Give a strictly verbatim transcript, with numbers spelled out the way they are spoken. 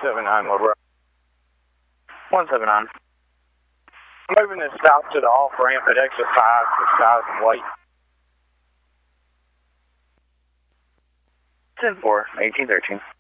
seven nine, what road? one seven nine. Moving this south to the off ramp at exit five for size and weight. ten four, eighteen thirteen.